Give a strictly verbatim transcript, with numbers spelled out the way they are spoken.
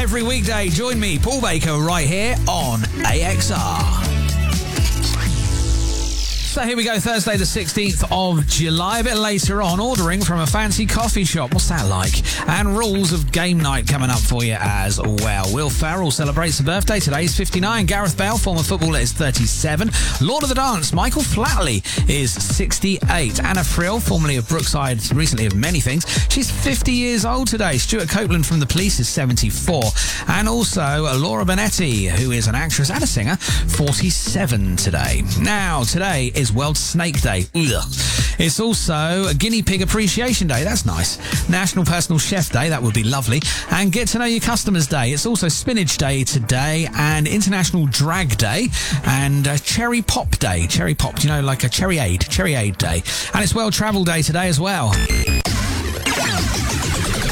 every weekday. Join me, Paul Baker, right here on A X R. So here we go, Thursday the sixteenth of July. A bit later on, ordering from a fancy coffee shop. What's that like? And rules of game night coming up for you as well. Will Ferrell celebrates a birthday today. He's fifty-nine. Gareth Bale, former footballer, is thirty-seven. Lord of the Dance, Michael Flatley, is sixty-eight. Anna Friel, formerly of Brookside, recently of many things, she's fifty years old today. Stuart Copeland from The Police is seventy-four. And also Laura Bonetti, who is an actress and a singer, forty-seven today. Now, today is World Snake Day. Ugh. It's also a Guinea Pig Appreciation Day. That's nice. National Personal Chef Day. That would be lovely. And Get to Know Your Customers Day. It's also Spinach Day today, and International Drag Day, and uh, Cherry Pop Day. Cherry Pop, you know, like a Cherry Aid. Cherry Aid Day. And it's World Travel Day today as well.